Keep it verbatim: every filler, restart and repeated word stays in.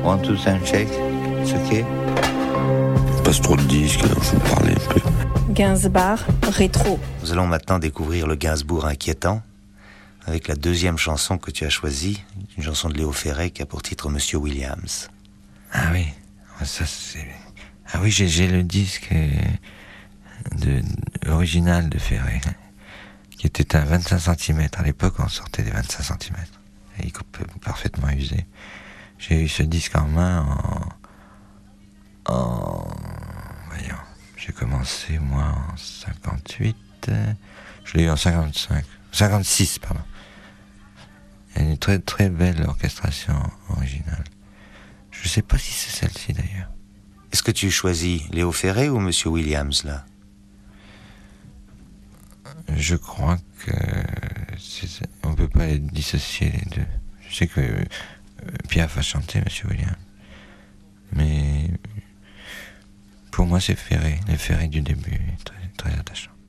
One, two, sound check. C'est ok. Passe trop de disques, il faut parler un peu. Gainsbourg, rétro. Nous allons maintenant découvrir le Gainsbourg inquiétant, avec la deuxième chanson que tu as choisie, une chanson de Léo Ferré qui a pour titre Monsieur Williams. Ah oui, ça c'est... Ah oui, j'ai, j'ai le disque de, original de Ferré, qui était à vingt-cinq centimètres. À l'époque, on sortait des vingt-cinq centimètres. Et il coupe parfaitement usé. J'ai eu ce disque en main en... en... Voyons, j'ai commencé moi en cinquante-huit, je l'ai eu en cinquante-cinq, cinquante-six, pardon. Il y a une très très belle orchestration originale. Je sais pas si c'est celle-ci d'ailleurs. Est-ce que tu choisis Léo Ferré ou Monsieur Williams là ? Je crois que c'est... on peut pas les dissocier les deux. Je sais que euh, Piaf a chanté Monsieur Williams, mais pour moi c'est Ferré, le Ferré du début, très très attachant.